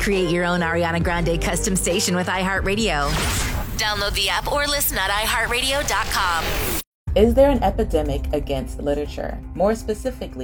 Create your own Ariana Grande custom station with iHeartRadio. Download the app or listen at iHeartRadio.com. Is there an epidemic against literature? More specifically,